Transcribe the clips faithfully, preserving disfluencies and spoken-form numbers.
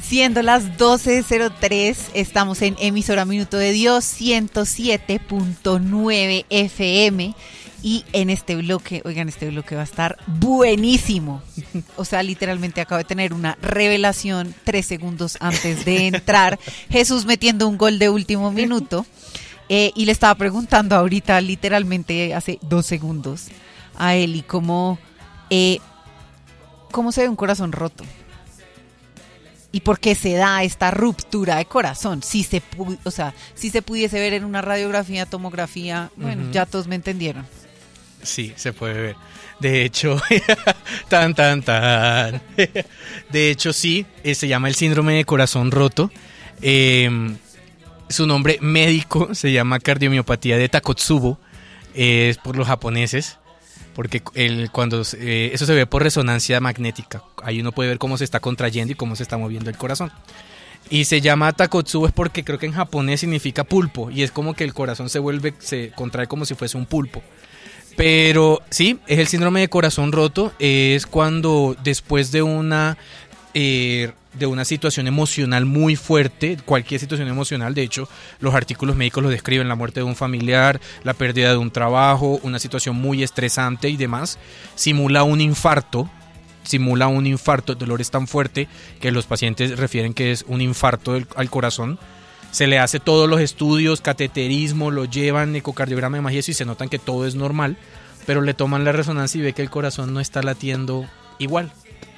Siendo las doce cero tres, estamos en Emisora Minuto de Dios ciento siete punto nueve F M y en este bloque, oigan, este bloque va a estar buenísimo. O sea, literalmente acabo de tener una revelación tres segundos antes de entrar. Jesús metiendo un gol de último minuto eh, y le estaba preguntando ahorita, literalmente hace dos segundos, a Eli cómo, eh, cómo se ve un corazón roto. ¿Y por qué se da esta ruptura de corazón? Si se, pu- o sea, si se pudiese ver en una radiografía, tomografía, bueno, uh-huh. Ya todos me entendieron. Sí, se puede ver. De hecho, tan, tan, tan. De hecho, sí, eh, se llama el síndrome de corazón roto. Eh, su nombre médico se llama cardiomiopatía de Takotsubo. Eh, es por los japoneses. Porque el, cuando eh, eso se ve por resonancia magnética. Ahí uno puede ver cómo se está contrayendo y cómo se está moviendo el corazón. Y se llama Takotsubo es porque creo que en japonés significa pulpo. Y es como que el corazón se vuelve, se contrae como si fuese un pulpo. Pero sí, es el síndrome de corazón roto. Es cuando después de una... Eh, de una situación emocional muy fuerte, cualquier situación emocional, de hecho los artículos médicos lo describen, la muerte de un familiar, la pérdida de un trabajo, una situación muy estresante y demás, simula un infarto, simula un infarto, el dolor es tan fuerte que los pacientes refieren que es un infarto del, al corazón, se le hace todos los estudios, cateterismo, lo llevan, ecocardiograma de magia y se notan que todo es normal, pero le toman la resonancia y ve que el corazón no está latiendo igual.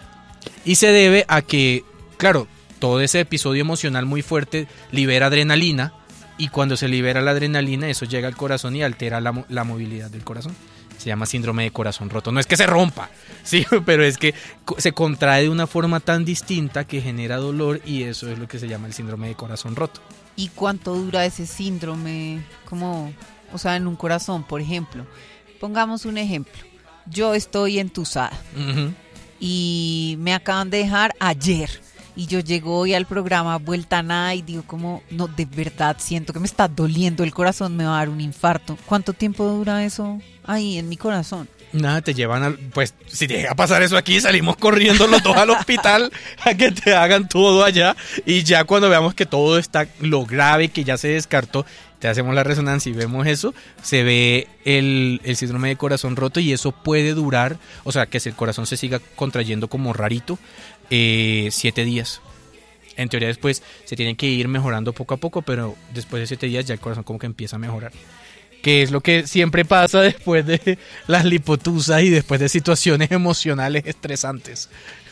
Y se debe a que, claro, todo ese episodio emocional muy fuerte libera adrenalina y cuando se libera la adrenalina eso llega al corazón y altera la, la movilidad del corazón. Se llama síndrome de corazón roto. No es que se rompa, sí, pero es que se contrae de una forma tan distinta que genera dolor y eso es lo que se llama el síndrome de corazón roto. ¿Y cuánto dura ese síndrome? Como, o sea, en un corazón, por ejemplo. Pongamos un ejemplo. Yo estoy entusada. Uh-huh. Y me acaban de dejar ayer y yo llego hoy al programa vuelta a nada y digo como, no, de verdad siento que me está doliendo el corazón, me va a dar un infarto. ¿Cuánto tiempo dura eso ahí en mi corazón? Nada, te llevan al, pues si te llega a pasar eso aquí salimos corriendo los dos al hospital a que te hagan todo allá y ya cuando veamos que todo está lo grave que ya se descartó, te hacemos la resonancia y vemos eso, se ve el, el síndrome de corazón roto y eso puede durar, o sea, que el corazón se siga contrayendo como rarito, eh, siete días. En teoría después se tienen que ir mejorando poco a poco, pero después de siete días ya el corazón como que empieza a mejorar. Que es lo que siempre pasa después de las lipotusas y después de situaciones emocionales estresantes.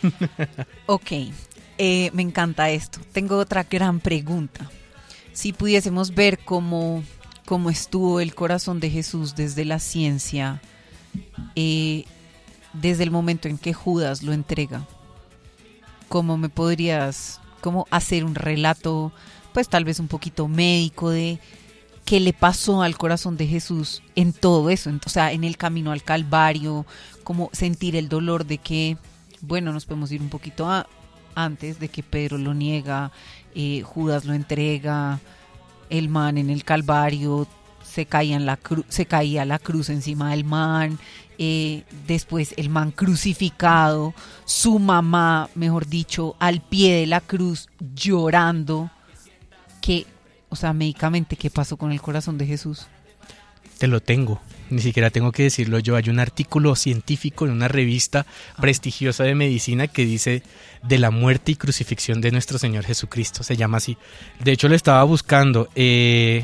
Ok, eh, me encanta esto. Tengo otra gran pregunta. Si pudiésemos ver cómo, cómo estuvo el corazón de Jesús desde la ciencia, eh, desde el momento en que Judas lo entrega, ¿cómo me podrías cómo hacer un relato, pues tal vez un poquito médico de qué le pasó al corazón de Jesús en todo eso? O sea, en el camino al Calvario, cómo sentir el dolor de que, bueno, nos podemos ir un poquito a, antes de que Pedro lo niega, eh, Judas lo entrega, el man en el Calvario se caía, en la cru- se caía la cruz encima del man, eh, después el man crucificado, su mamá, mejor dicho, al pie de la cruz llorando. Que, o sea, médicamente, ¿qué pasó con el corazón de Jesús? Te lo tengo, ni siquiera tengo que decirlo yo. Hay un artículo científico en una revista ah. prestigiosa de medicina que dice de la muerte y crucifixión de nuestro Señor Jesucristo, se llama así. De hecho lo estaba buscando, eh,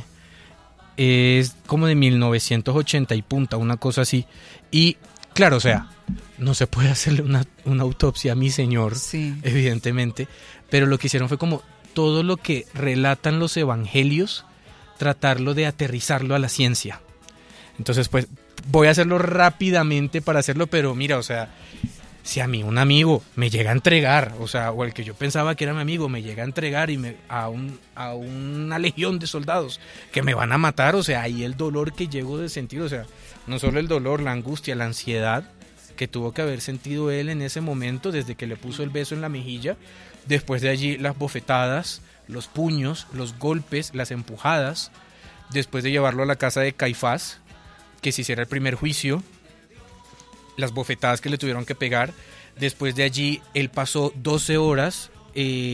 es como de mil novecientos ochenta y punta, una cosa así. Y claro, o sea, no se puede hacerle una, una autopsia a mi Señor, sí. Evidentemente, pero lo que hicieron fue como todo lo que relatan los evangelios, tratarlo de aterrizarlo a la ciencia. Entonces, pues, voy a hacerlo rápidamente para hacerlo, pero mira, o sea, si a mí un amigo me llega a entregar, o sea, o el que yo pensaba que era mi amigo me llega a entregar y me, a, un, a una legión de soldados que me van a matar, o sea, ahí el dolor que llego de sentir, o sea, no solo el dolor, la angustia, la ansiedad que tuvo que haber sentido él en ese momento, desde que le puso el beso en la mejilla, después de allí las bofetadas, los puños, los golpes, las empujadas, después de llevarlo a la casa de Caifás, que se hiciera el primer juicio, las bofetadas que le tuvieron que pegar. Después de allí él pasó doce horas eh,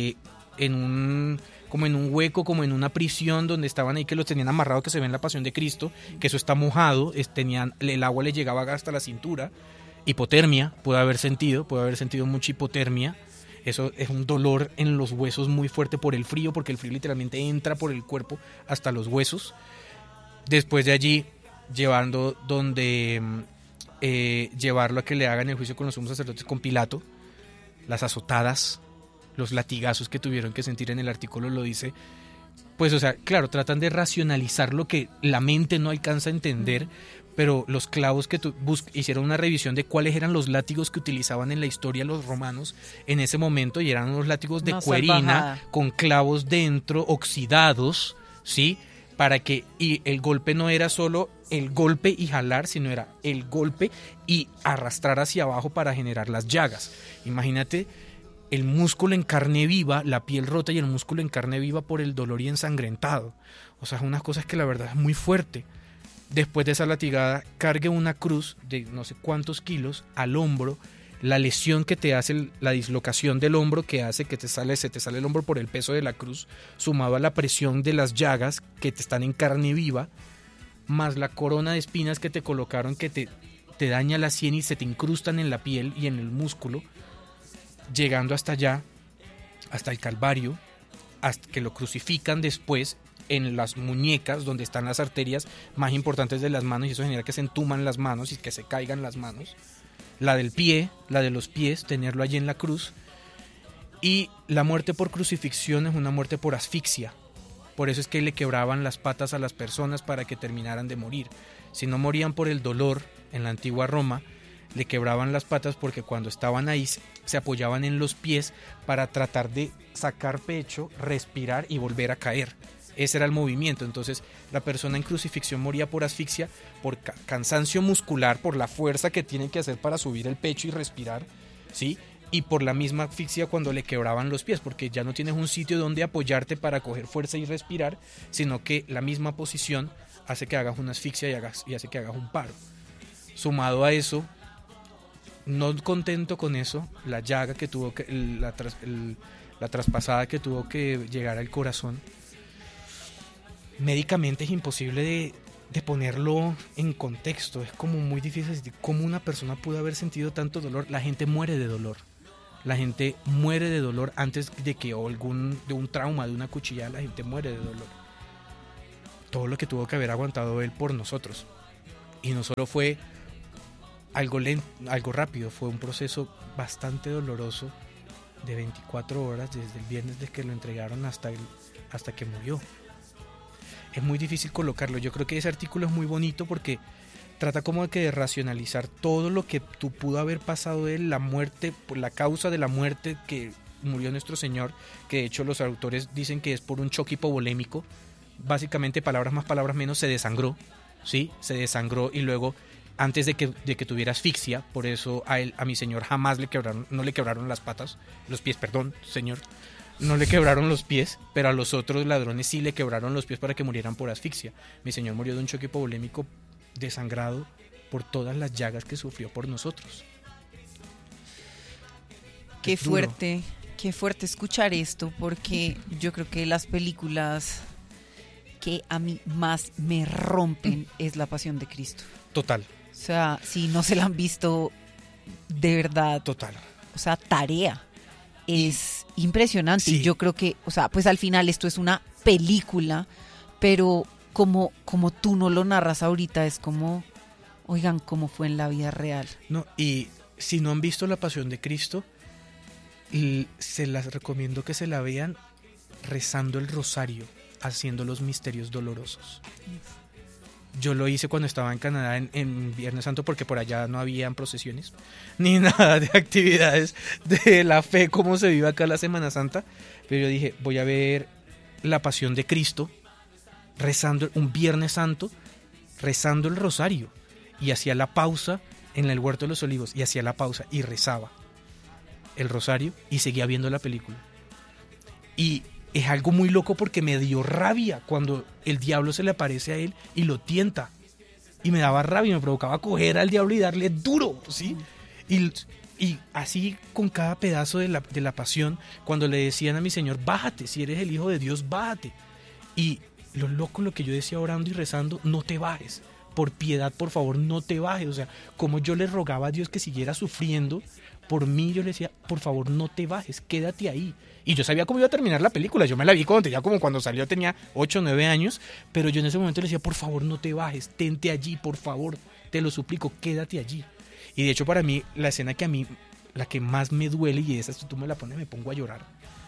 en un como en un hueco, como en una prisión donde estaban ahí, que los tenían amarrados, que se ve en la Pasión de Cristo, que eso está mojado, es, tenían, el agua le llegaba hasta la cintura, hipotermia, puede haber sentido, puede haber sentido mucha hipotermia, eso es un dolor en los huesos muy fuerte por el frío, porque el frío literalmente entra por el cuerpo hasta los huesos. Después de allí, llevando donde eh, llevarlo a que le hagan el juicio con los sumos sacerdotes con Pilato, las azotadas, los latigazos que tuvieron que sentir, en el artículo lo dice, pues o sea, claro, tratan de racionalizar lo que la mente no alcanza a entender, pero los clavos que tu, bus, hicieron una revisión de cuáles eran los látigos que utilizaban en la historia los romanos en ese momento, y eran unos látigos de no, cuerina, salvajada, con clavos dentro, oxidados, ¿sí? Para que, y el golpe no era solo el golpe y jalar, sino era el golpe y arrastrar hacia abajo para generar las llagas. Imagínate el músculo en carne viva, la piel rota y el músculo en carne viva por el dolor y ensangrentado. O sea, unas cosas que la verdad es muy fuerte. Después de esa latigada, cargue una cruz de no sé cuántos kilos al hombro, la lesión que te hace, la dislocación del hombro que hace que te sale, se te sale el hombro por el peso de la cruz, sumado a la presión de las llagas que te están en carne viva, más la corona de espinas que te colocaron que te, te daña la sien y se te incrustan en la piel y en el músculo, llegando hasta allá, hasta el Calvario, hasta que lo crucifican después en las muñecas donde están las arterias más importantes de las manos, y eso genera que se entuman las manos y que se caigan las manos. La del pie, la de los pies, tenerlo allí en la cruz. Y la muerte por crucifixión es una muerte por asfixia. Por eso es que le quebraban las patas a las personas para que terminaran de morir. Si no morían por el dolor en la antigua Roma, le quebraban las patas porque cuando estaban ahí se apoyaban en los pies para tratar de sacar pecho, respirar y volver a caer. Ese era el movimiento. Entonces la persona en crucifixión moría por asfixia, por ca- cansancio muscular, por la fuerza que tienen que hacer para subir el pecho y respirar, ¿sí? Y por la misma asfixia cuando le quebraban los pies, porque ya no tienes un sitio donde apoyarte para coger fuerza y respirar, sino que la misma posición hace que hagas una asfixia y, hagas, y hace que hagas un paro. Sumado a eso, no contento con eso, la llaga que tuvo que, la, tras, el, la traspasada que tuvo que llegar al corazón, médicamente es imposible de, de ponerlo en contexto. Es como muy difícil decir cómo una persona pudo haber sentido tanto dolor. La gente muere de dolor. La gente muere de dolor antes de que o algún de un trauma, de una cuchillada, la gente muere de dolor. Todo lo que tuvo que haber aguantado él por nosotros. Y no solo fue algo lento, algo rápido, fue un proceso bastante doloroso de veinticuatro horas desde el viernes de que lo entregaron hasta el, hasta que murió. Es muy difícil colocarlo. Yo creo que ese artículo es muy bonito porque trata como de que de racionalizar todo lo que tú pudo haber pasado de él, la muerte, por la causa de la muerte que murió nuestro Señor, que de hecho los autores dicen que es por un choque hipovolémico. Básicamente, palabras más, palabras menos, se desangró, ¿sí? Se desangró y luego, antes de que, de que tuviera asfixia, por eso a él, a mi Señor jamás le quebraron, no le quebraron las patas, los pies, perdón, Señor. No le quebraron los pies, pero a los otros ladrones sí le quebraron los pies para que murieran por asfixia. Mi Señor murió de un choque hipovolémico, desangrado por todas las llagas que sufrió por nosotros. Qué fuerte, qué fuerte escuchar esto, porque yo creo que las películas que a mí más me rompen es La Pasión de Cristo. Total. O sea, si no se la han visto, de verdad. Total. O sea, tarea. Es impresionante. Sí. Y yo creo que, o sea, pues al final esto es una película, pero como, como tú no lo narras ahorita, es como, oigan, cómo fue en la vida real. No, y si no han visto La Pasión de Cristo, se las recomiendo que se la vean rezando el rosario, haciendo los misterios dolorosos. Yo lo hice cuando estaba en Canadá en, en Viernes Santo, porque por allá no habían procesiones ni nada de actividades de la fe como se vive acá la Semana Santa, pero yo dije, voy a ver La Pasión de Cristo rezando un Viernes Santo, rezando el rosario, y hacía la pausa en el Huerto de los Olivos, y hacía la pausa y rezaba el rosario y seguía viendo la película. Y es algo muy loco porque me dio rabia cuando el diablo se le aparece a él y lo tienta. Y me daba rabia, me provocaba coger al diablo y darle duro, ¿sí? Y, Y así con cada pedazo de la, de la pasión, cuando le decían a mi Señor, bájate, si eres el Hijo de Dios, bájate. Y lo loco, lo que yo decía orando y rezando, no te bajes. Por piedad, por favor, no te bajes. O sea, como yo le rogaba a Dios que siguiera sufriendo, por mí yo le decía, por favor, no te bajes, quédate ahí. Y yo sabía cómo iba a terminar la película. Yo me la vi cuando tenía como cuando salió, tenía ocho o nueve años. Pero yo en ese momento le decía, por favor, no te bajes, tente allí, por favor, te lo suplico, quédate allí. Y de hecho, para mí, la escena que a mí, la que más me duele, y esa si tú me la pones, me pongo a llorar,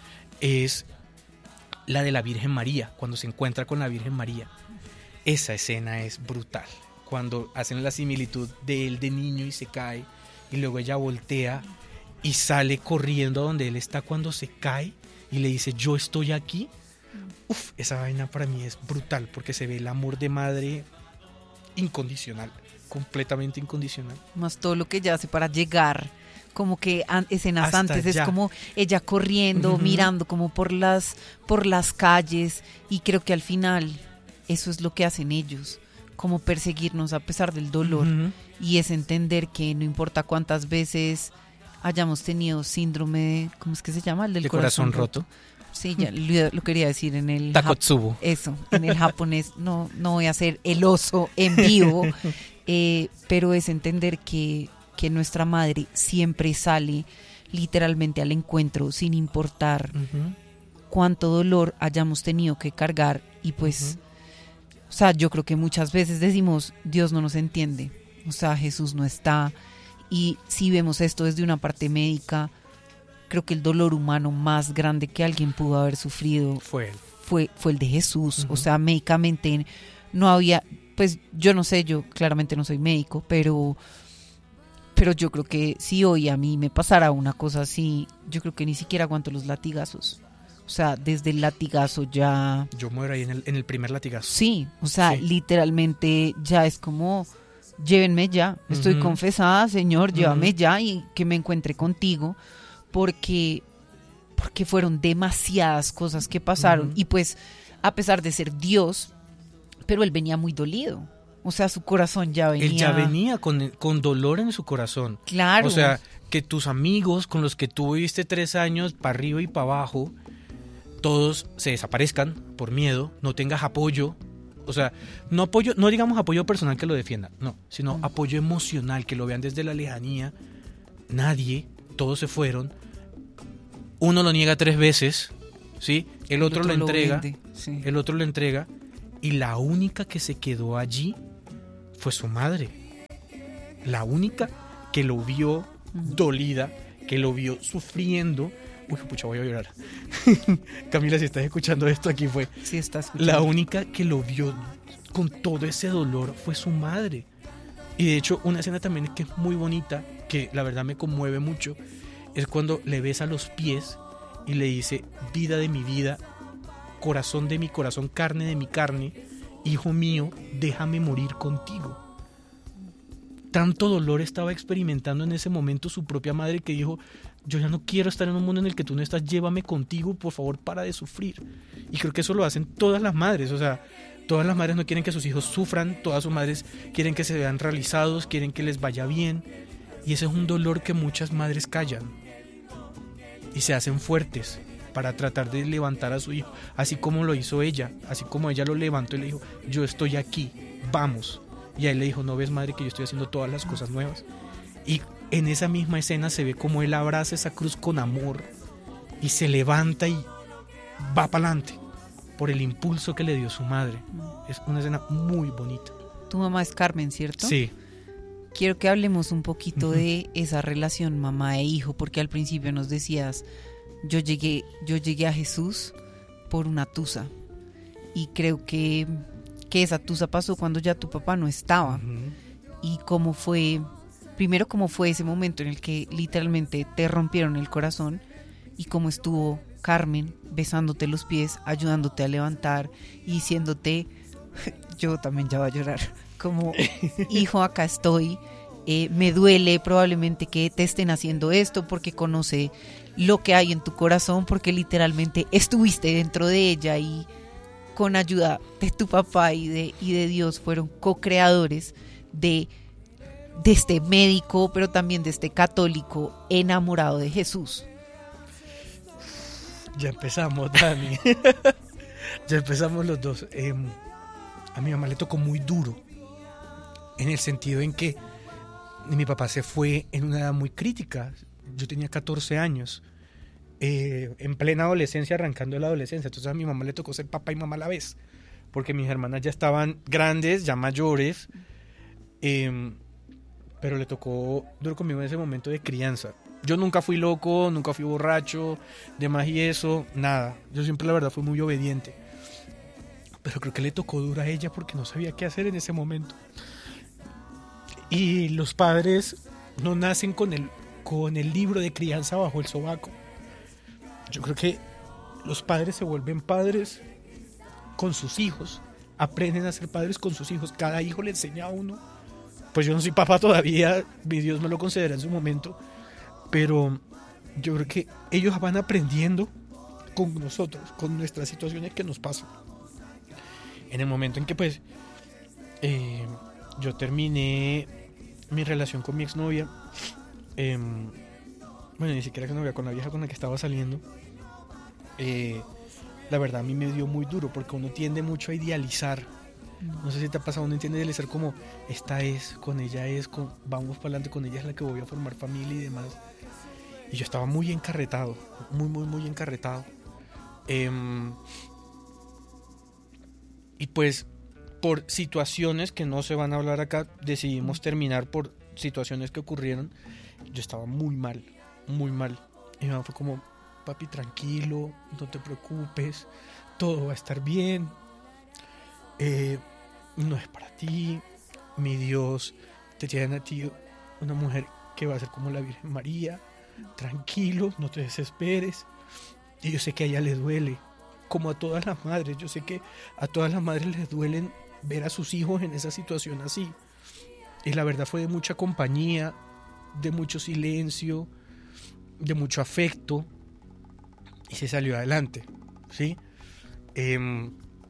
es la de la Virgen María, cuando se encuentra con la Virgen María. Esa escena es brutal. Cuando hacen la similitud de él de niño y se cae, y luego ella voltea y sale corriendo a donde él está cuando se cae y le dice, yo estoy aquí. Uf, esa vaina para mí es brutal, porque se ve el amor de madre incondicional, completamente incondicional. Más todo lo que ella hace para llegar, como que an- escenas Hasta antes allá. es como ella corriendo, Ujú. mirando como por las, por las calles, y creo que al final eso es lo que hacen ellos, como perseguirnos a pesar del dolor. Ujú. Y es entender que no importa cuántas veces hayamos tenido síndrome de, ¿cómo es que se llama? El del De corazón roto. Sí, ya lo, lo quería decir en el Takotsubo. jap- eso, en el japonés. No, no voy a hacer el oso en vivo, eh, pero es entender que, que nuestra madre siempre sale literalmente al encuentro sin importar Ujú. cuánto dolor hayamos tenido que cargar. Y pues, o sea, yo creo que muchas veces decimos, Dios no nos entiende, o sea, Jesús no está. Y si vemos esto desde una parte médica, creo que el dolor humano más grande que alguien pudo haber sufrido Fue él. fue, fue el de Jesús. Ujú. O sea, médicamente no había, pues yo no sé, yo claramente no soy médico, pero, pero yo creo que si hoy a mí me pasara una cosa así, yo creo que ni siquiera aguanto los latigazos. O sea, desde el latigazo ya... Yo muero ahí en el, en el primer latigazo. Sí, o sea, Sí. literalmente ya es como, llévenme ya, estoy Ujú. confesada, Señor, llévame Ujú. ya y que me encuentre contigo, porque, porque fueron demasiadas cosas que pasaron. Ujú. Y pues, a pesar de ser Dios, pero él venía muy dolido, o sea, su corazón ya venía... Él ya venía con, con dolor en su corazón. Claro. O sea, que tus amigos con los que tú viviste tres años para arriba y para abajo, todos se desaparezcan por miedo, no tengas apoyo. O sea, no apoyo, no digamos apoyo personal que lo defienda, no, sino Mm. apoyo emocional, que lo vean desde la lejanía. Nadie, todos se fueron. Uno lo niega tres veces, ¿sí? El otro, lo entrega, vende, sí. el otro lo entrega, y la única que se quedó allí fue su madre. La única que lo vio Ujú. dolida, que lo vio sufriendo. Uy, pucha, voy a llorar. Camila, si estás escuchando esto, aquí fue. Sí, está escuchando. La única que lo vio con todo ese dolor fue su madre. Y de hecho, una escena también que es muy bonita, que la verdad me conmueve mucho, es cuando le besa los pies y le dice, vida de mi vida, corazón de mi corazón, carne de mi carne, hijo mío, déjame morir contigo. Tanto dolor estaba experimentando en ese momento su propia madre, que dijo, yo ya no quiero estar en un mundo en el que tú no estás, llévame contigo, por favor, para de sufrir. Y creo que eso lo hacen todas las madres, o sea, todas las madres no quieren que sus hijos sufran, todas sus madres quieren que se vean realizados, quieren que les vaya bien, y ese es un dolor que muchas madres callan y se hacen fuertes para tratar de levantar a su hijo, así como lo hizo ella, así como ella lo levantó y le dijo, yo estoy aquí, vamos. Y a él le dijo, ¿no ves, madre, que yo estoy haciendo todas las cosas nuevas? Y en esa misma escena se ve como él abraza esa cruz con amor y se levanta y va para adelante por el impulso que le dio su madre. Es una escena muy bonita. Tu mamá es Carmen, ¿cierto? Sí. Quiero que hablemos un poquito Ujú. de esa relación mamá e hijo, porque al principio nos decías, yo llegué, yo llegué a Jesús por una tusa, y creo que, que esa tusa pasó cuando ya tu papá no estaba. Ujú. Y cómo fue, primero cómo fue ese momento en el que literalmente te rompieron el corazón, y cómo estuvo Carmen besándote los pies, ayudándote a levantar y diciéndote, yo también ya voy a llorar, como, hijo, acá estoy, eh, me duele probablemente que te estén haciendo esto, porque conoce lo que hay en tu corazón, porque literalmente estuviste dentro de ella, y con ayuda de tu papá y de, y de Dios fueron co-creadores de de este médico, pero también de este católico enamorado de Jesús? Ya empezamos, Dani. Ya empezamos los dos. Eh, a mi mamá le tocó muy duro, en el sentido en que mi papá se fue en una edad muy crítica. Yo tenía catorce años, eh, en plena adolescencia, arrancando la adolescencia. Entonces a mi mamá le tocó ser papá y mamá a la vez, porque mis hermanas ya estaban grandes, ya mayores, eh, pero le tocó duro conmigo en ese momento de crianza. Yo nunca fui loco, nunca fui borracho, demás y eso, nada. Yo siempre, la verdad, fui muy obediente. Pero creo que le tocó duro a ella porque no sabía qué hacer en ese momento. Y los padres no nacen con el, con el libro de crianza bajo el sobaco. Yo creo que los padres se vuelven padres con sus hijos, aprenden a ser padres con sus hijos. Cada hijo le enseña a uno. Pues yo no soy papá todavía, mi Dios me lo concederá en su momento, pero yo creo que ellos van aprendiendo con nosotros, con nuestras situaciones que nos pasan. En el momento en que pues eh, yo terminé mi relación con mi exnovia, eh, bueno, ni siquiera con novia, con la vieja con la que estaba saliendo, eh, la verdad a mí me dio muy duro porque uno tiende mucho a idealizar. No sé si te ha pasado, uno entiende idealizar como esta es, con ella es, con, vamos para adelante, con ella es la que voy a formar familia y demás. Y yo estaba muy encarretado, muy, muy, muy encarretado. Eh, y pues por situaciones que no se van a hablar acá, decidimos terminar por situaciones que ocurrieron. Yo estaba muy mal, muy mal. Y mi mamá fue como, papi, tranquilo, no te preocupes, todo va a estar bien. Eh, no es para ti, mi Dios te tiene a ti una mujer que va a ser como la Virgen María, tranquilo, no te desesperes. Y yo sé que a ella le duele, como a todas las madres, yo sé que a todas las madres les duelen ver a sus hijos en esa situación así. Y la verdad fue de mucha compañía, de mucho silencio, de mucho afecto, y se salió adelante, ¿sí? Eh,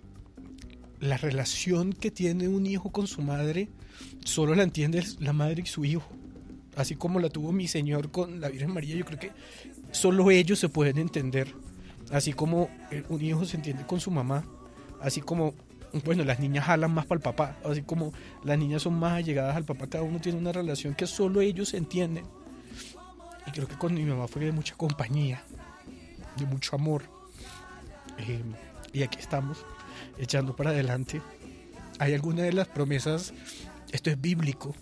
La relación que tiene un hijo con su madre solo la entiende la madre y su hijo. Así como la tuvo mi Señor con la Virgen María, yo creo que solo ellos se pueden entender. Así como un hijo se entiende con su mamá, así como, bueno, las niñas jalan más para el papá, así como las niñas son más allegadas al papá, cada uno tiene una relación que solo ellos se entienden. Y creo que con mi mamá fue de mucha compañía, de mucho amor. Eh, y aquí estamos, echando para adelante. Hay alguna de las promesas, esto es bíblico,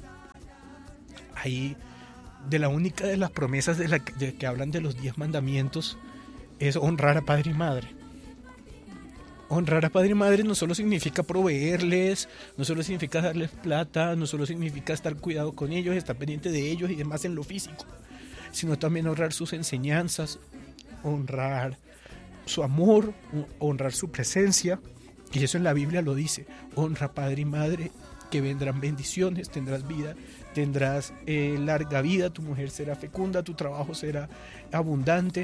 hay de la única de las promesas de la que, de que hablan de los diez mandamientos es honrar a padre y madre. Honrar a padre y madre no solo significa proveerles, no solo significa darles plata, no solo significa estar cuidado con ellos, estar pendiente de ellos y demás en lo físico, sino también honrar sus enseñanzas, honrar su amor, honrar su presencia. Y eso en la Biblia lo dice: honra padre y madre, que vendrán bendiciones, tendrás vida, tendrás eh, larga vida, tu mujer será fecunda, tu trabajo será abundante.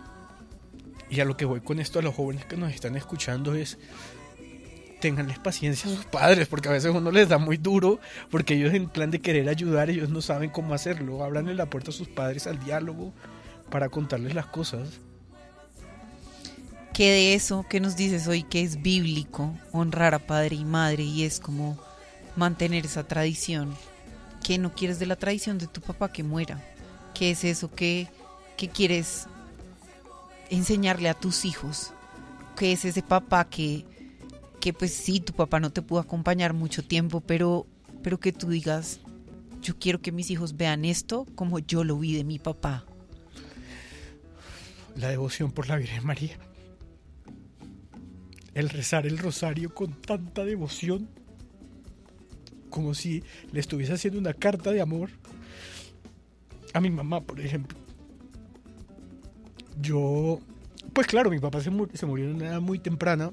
Y a lo que voy con esto a los jóvenes que nos están escuchando es: ténganles paciencia a sus padres, porque a veces uno les da muy duro, porque ellos en plan de querer ayudar, ellos no saben cómo hacerlo. Abranle la puerta a sus padres al diálogo para contarles las cosas. ¿Qué de eso que nos dices hoy que es bíblico, honrar a padre y madre, y es como mantener esa tradición? ¿Qué no quieres de la tradición de tu papá que muera? ¿Qué es eso que, que quieres enseñarle a tus hijos? ¿Qué es ese papá que, que pues sí, tu papá no te pudo acompañar mucho tiempo, pero, pero que tú digas: yo quiero que mis hijos vean esto como yo lo vi de mi papá? La devoción por la Virgen María. El rezar el rosario con tanta devoción, como si le estuviese haciendo una carta de amor a mi mamá, por ejemplo. Yo, pues claro, mi papá se, mur- se murió en una edad muy temprana,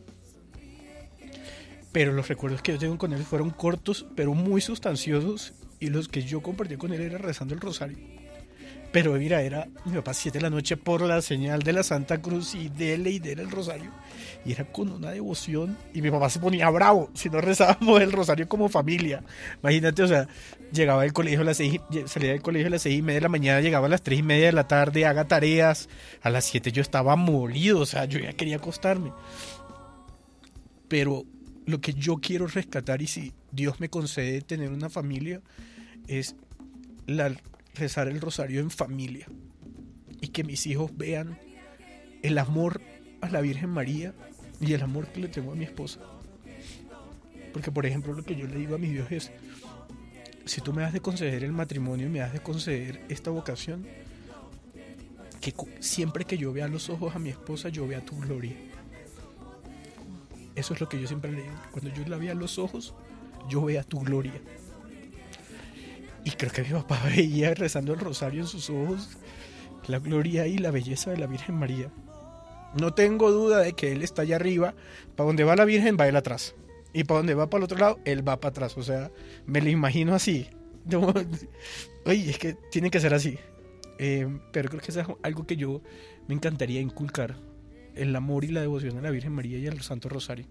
pero los recuerdos que yo tengo con él fueron cortos, pero muy sustanciosos, y los que yo compartí con él era rezando el rosario. Pero mira, era mi papá siete de la noche por la señal de la Santa Cruz y dele y dele el rosario. Y era con una devoción. Y mi papá se ponía bravo si no rezábamos el rosario como familia. Imagínate, o sea, llegaba del colegio a las seis, salía del colegio a las seis y media de la mañana, llegaba a las tres y media de la tarde, haga tareas. A las siete yo estaba molido, o sea, yo ya quería acostarme. Pero lo que yo quiero rescatar, y si Dios me concede tener una familia, es la... rezar el rosario en familia y que mis hijos vean el amor a la Virgen María y el amor que le tengo a mi esposa. Porque, por ejemplo, lo que yo le digo a mis hijos es: si tú me has de conceder el matrimonio y me has de conceder esta vocación, que siempre que yo vea los ojos a mi esposa, yo vea tu gloria. Eso es lo que yo siempre le digo: cuando yo la vea los ojos, yo vea tu gloria. Y creo que mi papá veía rezando el rosario en sus ojos la gloria y la belleza de la Virgen María. No tengo duda de que él está allá arriba. Para donde va la Virgen, va él atrás. Y para donde va para el otro lado, él va para atrás. O sea, me lo imagino así. Oye, es que tiene que ser así. Eh, pero creo que eso es algo que yo me encantaría inculcar: el amor y la devoción a la Virgen María y al Santo Rosario.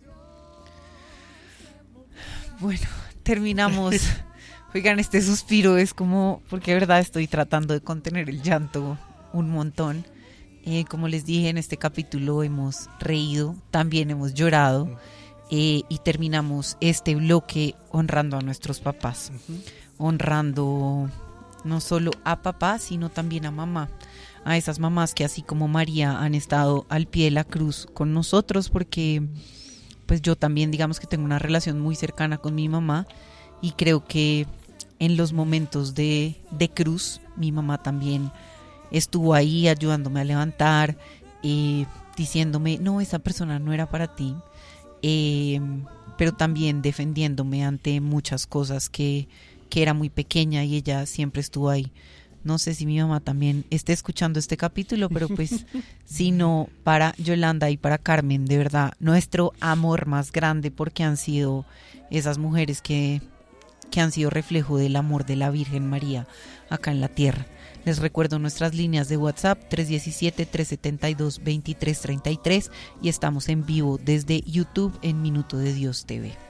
Bueno, terminamos. Oigan, este suspiro es como, porque de verdad estoy tratando de contener el llanto un montón. Eh, como les dije, en este capítulo hemos reído, también hemos llorado, eh, y terminamos este bloque honrando a nuestros papás, uh-huh. honrando no solo a papá, sino también a mamá, a esas mamás que así como María han estado al pie de la cruz con nosotros, porque pues yo también digamos que tengo una relación muy cercana con mi mamá y creo que en los momentos de, de cruz, mi mamá también estuvo ahí ayudándome a levantar, eh, diciéndome, no, esa persona no era para ti, eh, pero también defendiéndome ante muchas cosas que, que era muy pequeña y ella siempre estuvo ahí. No sé si mi mamá también esté escuchando este capítulo, pero pues si no, para Yolanda y para Carmen, de verdad, nuestro amor más grande, porque han sido esas mujeres que... que han sido reflejo del amor de la Virgen María acá en la tierra. Les recuerdo nuestras líneas de WhatsApp tres uno siete, tres siete dos, dos tres tres tres y estamos en vivo desde YouTube en Minuto de Dios T V.